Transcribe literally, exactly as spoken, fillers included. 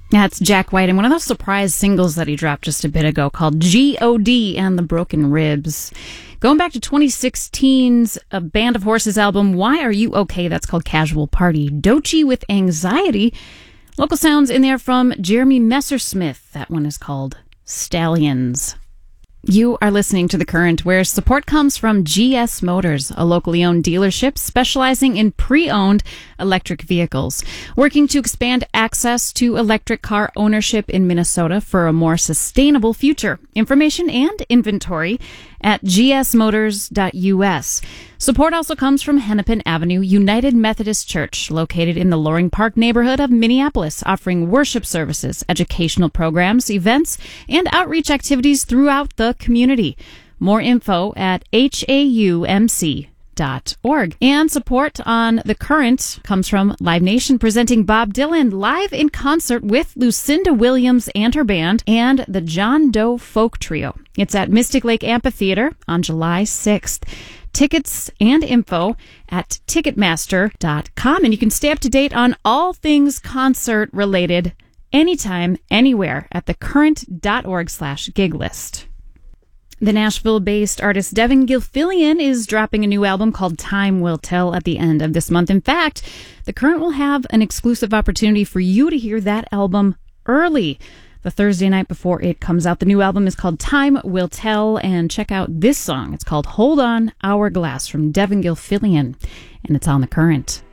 That's Jack White, and one of those surprise singles that he dropped just a bit ago called G O D and the Broken Ribs. Going back to twenty sixteen's A Band of Horses album, Why Are You Okay? That's called Casual Party. Doechii with Anxiety. Local sounds in there from Jeremy Messersmith. That one is called Stallions. You are listening to The Current, where support comes from G S Motors, a locally owned dealership specializing in pre-owned electric vehicles, working to expand access to electric car ownership in Minnesota for a more sustainable future. Information and inventory at g s motors dot u s. Support also comes from Hennepin Avenue United Methodist Church, located in the Loring Park neighborhood of Minneapolis, offering worship services, educational programs, events, and outreach activities throughout the community. More info at h a u m c dot org. And support on The Current comes from Live Nation, presenting Bob Dylan live in concert with Lucinda Williams and her band and the John Doe Folk Trio. It's at Mystic Lake Amphitheater on July sixth. Tickets and info at ticketmaster dot com, and you can stay up to date on all things concert related anytime, anywhere at thecurrent.org slash gig list. The Nashville-based artist Devin Gilfillian is dropping a new album called Time Will Tell at the end of this month. In fact, The Current will have an exclusive opportunity for you to hear that album early, the Thursday night before it comes out. The new album is called Time Will Tell, and check out this song. It's called Hold On Hourglass from Devin Gilfillian, and it's on The Current.